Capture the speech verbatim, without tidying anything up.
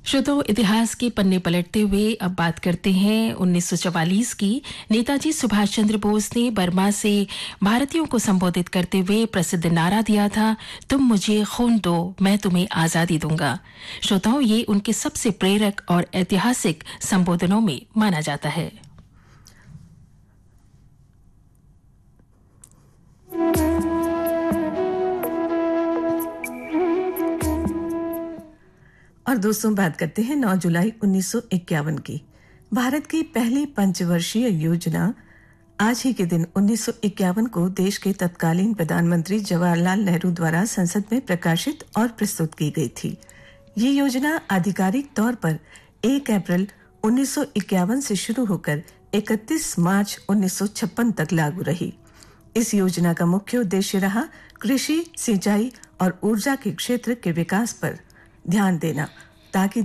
श्रोताओं, इतिहास के पन्ने पलटते हुए अब बात करते हैं उन्नीस सौ चवालीस की। नेताजी सुभाष चंद्र बोस ने बर्मा से भारतीयों को संबोधित करते हुए प्रसिद्ध नारा दिया था, तुम मुझे खून दो, मैं तुम्हें आजादी दूंगा। श्रोताओं, ये उनके सबसे प्रेरक और ऐतिहासिक संबोधनों में माना जाता है। और दोस्तों, बात करते हैं नौ जुलाई उन्नीस सौ इक्यावन की। भारत की पहली पंचवर्षीय योजना आज ही के दिन उन्नीस सौ इक्यावन को देश के तत्कालीन प्रधानमंत्री जवाहरलाल नेहरू द्वारा संसद में प्रकाशित और प्रस्तुत की गई थी। ये योजना आधिकारिक तौर पर एक अप्रैल उन्नीस सौ इक्यावन से शुरू होकर इकतीस मार्च उन्नीस सौ छप्पन तक लागू रही। इस योजना का मुख्य उद्देश्य रहा कृषि, सिंचाई और ऊर्जा के क्षेत्र के विकास पर ध्यान देना, ताकि